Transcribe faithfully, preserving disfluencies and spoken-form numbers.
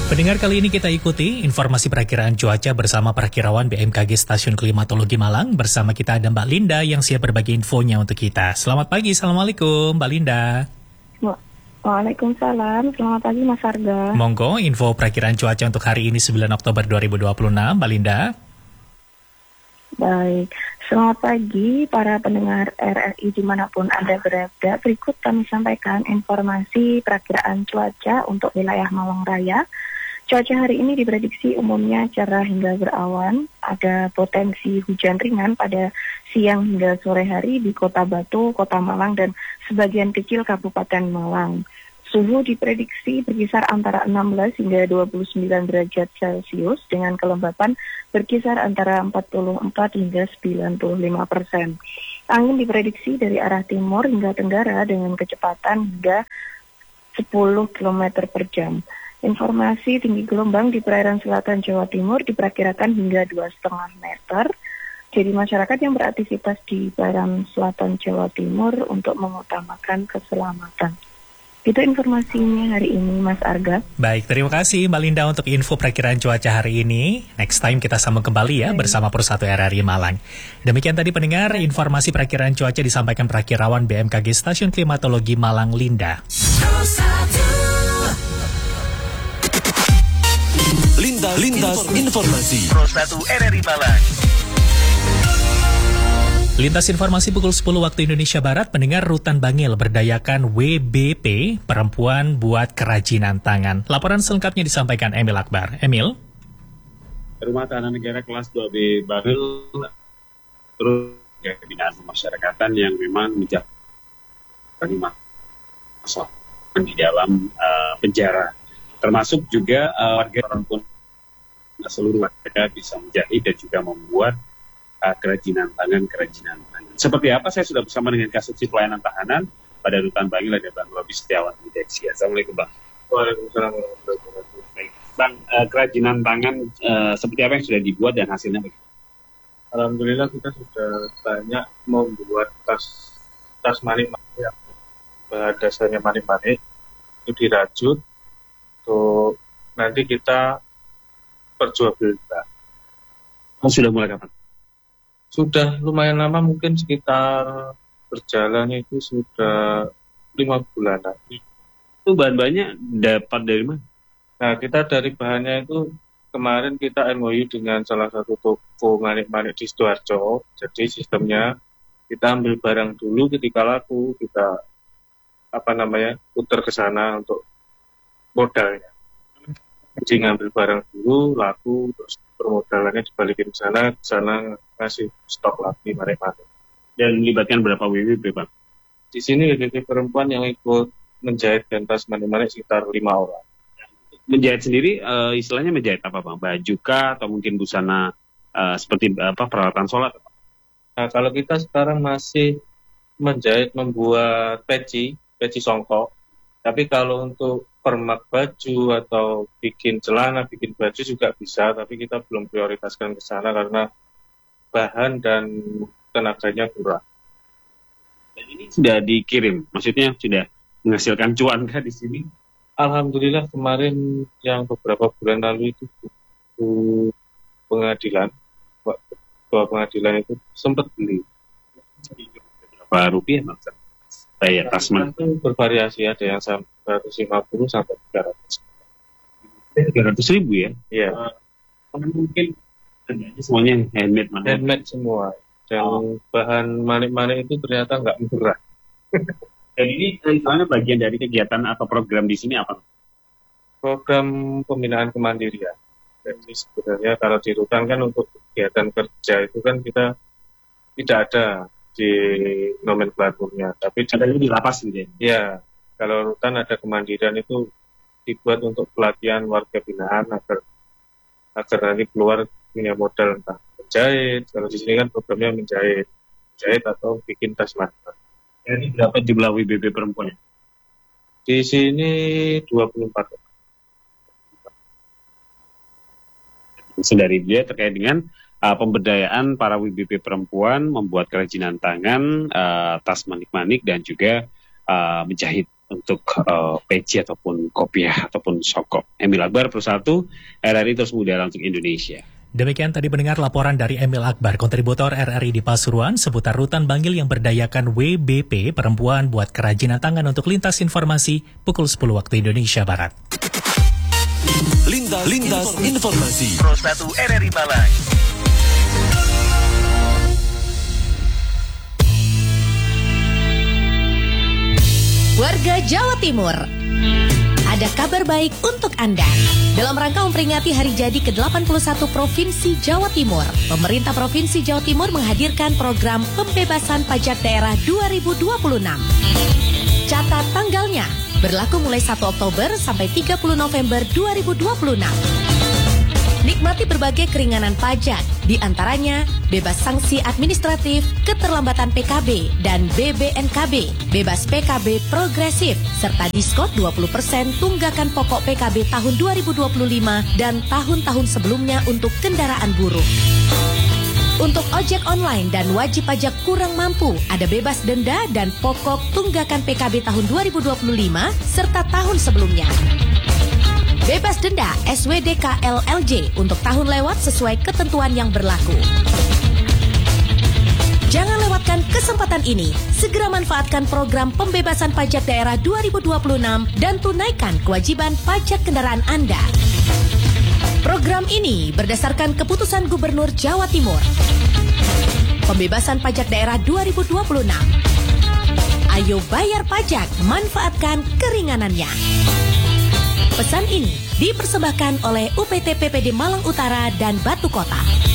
Pendengar, kali ini kita ikuti informasi perakiraan cuaca bersama perakirawan B M K G Stasiun Klimatologi Malang. Bersama kita ada Mbak Linda yang siap berbagi infonya untuk kita. Selamat pagi, Assalamualaikum Mbak Linda. Waalaikumsalam, selamat pagi Mas Arga. Monggo, info perakiraan cuaca untuk hari ini sembilan Oktober dua ribu dua puluh enam, Mbak Linda. Baik, selamat pagi para pendengar R R I dimanapun Anda berada. Berikut kami sampaikan informasi perakiraan cuaca untuk wilayah Malang Raya. Cuaca hari ini diprediksi umumnya cerah hingga berawan. Ada potensi hujan ringan pada siang hingga sore hari di Kota Batu, Kota Malang, dan sebagian kecil Kabupaten Malang. Suhu diprediksi berkisar antara enam belas hingga dua puluh sembilan derajat Celcius dengan kelembapan berkisar antara empat puluh empat hingga sembilan puluh lima persen. Angin diprediksi dari arah timur hingga tenggara dengan kecepatan hingga sepuluh kilometer per jam. Informasi tinggi gelombang di perairan selatan Jawa Timur diperkirakan hingga dua koma lima meter. Jadi masyarakat yang beraktivitas di perairan selatan Jawa Timur untuk mengutamakan keselamatan. Itu informasinya hari ini, Mas Arga. Baik, terima kasih Mbak Linda untuk info perakiraan cuaca hari ini. Next time kita sambung kembali ya Baik. bersama Persatu R R I Malang. Demikian tadi pendengar, informasi perakiraan cuaca disampaikan perakirawan B M K G Stasiun Klimatologi Malang, Linda. Lintas, Lintas Informasi Persatu R R I Malang. Lintas informasi pukul sepuluh waktu Indonesia Barat, pendengar Rutan Bangil berdayakan W B P, perempuan buat kerajinan tangan. Laporan selengkapnya disampaikan Emil Akbar. Emil? Rumah Tahanan Negara kelas dua B Bangil terus kebinaan pemasyarakatan yang memang menjadi masalah di dalam uh, penjara. Termasuk juga uh, warga perempuan seluruh warga bisa menjahit dan juga membuat uh, kerajinan tangan, kerajinan tangan. Seperti apa? Saya sudah bersama dengan Kasubsi Pelayanan Tahanan pada Rutan Bangil, ada Bang Robi Setiawan Wideksi. Assalamualaikum Bang. Waalaikumsalam warahmatullahi wabarakatuh. Bang, uh, kerajinan tangan uh, seperti apa yang sudah dibuat dan hasilnya bagaimana? Alhamdulillah kita sudah banyak membuat tas tas manik-manik yang bahan dasarnya manik-manik itu dirajut. So, nanti kita perjualbelikan. Oh, sudah mulai kapan? Sudah lumayan lama, mungkin sekitar berjalan itu sudah lima bulanan. Itu bahan-bahannya dapat dari mana? Nah, kita dari bahannya itu kemarin kita M O U dengan salah satu toko manik-manik di Sidoarjo. Jadi sistemnya kita ambil barang dulu, ketika laku kita apa namanya putar ke sana untuk modalnya. Jadi ngambil barang dulu, laku, terus permodalannya dibalikin ke sana, ke sana ngasih stok lagi manik-manik. Dan melibatkan berapa W B P, Bang? Di sini W B P perempuan yang ikut menjahit dan tas manik-manik sekitar lima orang. Menjahit sendiri, uh, istilahnya menjahit apa, Bang? Baju kah, atau mungkin busana uh, seperti apa peralatan sholat? Nah, kalau kita sekarang masih menjahit, membuat peci, peci songkok. Tapi kalau untuk permak baju atau bikin celana, bikin baju juga bisa, tapi kita belum prioritaskan ke sana karena bahan dan tenaganya kurang. Dan ini sudah dikirim, maksudnya sudah menghasilkan cuan kah di sini? Alhamdulillah kemarin yang beberapa bulan lalu itu buku pengadilan, ketua pengadilan itu sempat beli. Berapa rupiah maksud? Bayar tasman itu bervariasi, ada yang sampai seratus lima puluh sampai tiga ratus. tiga ratus ribu ya? Iya. Uh, mungkin semuanya handmade mana? Handmade semua. Dan oh. bahan manik-manik itu ternyata nggak murah. Dan ini istilahnya bagian dari kegiatan atau program di sini apa? Program pembinaan kemandirian. Jadi sebenarnya kalau di Rutan kan untuk kegiatan kerja itu kan kita tidak ada di nomenklaturnya, tapi adanya di lapas gitu ya? Ya, kalau Rutan ada kemandirian itu dibuat untuk pelatihan warga binaan agar agar nanti keluar punya modal entah menjahit. Kalau di sini kan programnya menjahit, menjahit atau bikin tas masker. Jadi berapa jumlah W B P perempuan? Di sini dua puluh empat. Dari dia terkait dengan uh, pemberdayaan para W B P perempuan membuat kerajinan tangan, uh, tas manik-manik dan juga uh, menjahit. untuk uh, peci ataupun kopiah ataupun sokok. Emil Akbar, Pro satu, R R I terus mudara untuk Indonesia. Demikian tadi mendengar laporan dari Emil Akbar, kontributor R R I di Pasuruan, seputar rutan Bangil yang berdayakan W B P Perempuan buat kerajinan tangan untuk lintas informasi pukul sepuluh waktu Indonesia Barat. Lintas, lintas informasi. Pro satu R R I Malang. Warga Jawa Timur, ada kabar baik untuk Anda. Dalam rangka memperingati hari jadi ke delapan puluh satu Provinsi Jawa Timur, pemerintah Provinsi Jawa Timur menghadirkan program pembebasan pajak daerah dua ribu dua puluh enam. Catat tanggalnya, berlaku mulai satu Oktober sampai tiga puluh November dua ribu dua puluh enam. Nikmati berbagai keringanan pajak, di antaranya bebas sanksi administratif, keterlambatan P K B, dan B B N K B, bebas P K B progresif, serta diskon dua puluh persen tunggakan pokok P K B tahun dua ribu dua puluh lima dan tahun-tahun sebelumnya untuk kendaraan buruh. Untuk ojek online dan wajib pajak kurang mampu, ada bebas denda dan pokok tunggakan P K B tahun dua ribu dua puluh lima serta tahun sebelumnya. Bebas denda S W D K L L J untuk tahun lewat sesuai ketentuan yang berlaku. Jangan lewatkan kesempatan ini. Segera manfaatkan program pembebasan pajak daerah dua ribu dua puluh enam dan tunaikan kewajiban pajak kendaraan Anda. Program ini berdasarkan keputusan Gubernur Jawa Timur. Pembebasan pajak daerah dua ribu dua puluh enam. Ayo bayar pajak, manfaatkan keringanannya. Pesan ini dipersembahkan oleh U P T P P D Malang Utara dan Batu Kota.